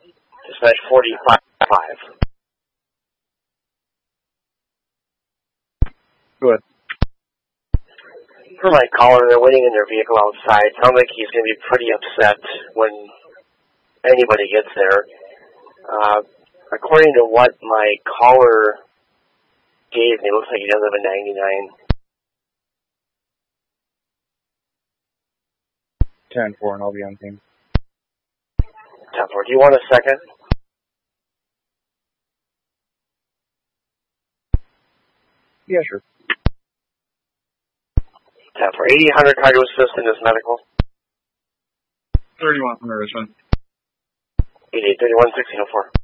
Dispatch 45. Go ahead. For my caller, they're waiting in their vehicle outside. Sounds like he's going to be pretty upset when anybody gets there. According to what my caller gave me, it looks like he does have a 99. 10-4, and I'll be on team. 10-4. Do you want a second? Yeah, sure. 10-4. 8000 cardio assistant is medical. 3100 Richmond. 8831 1604.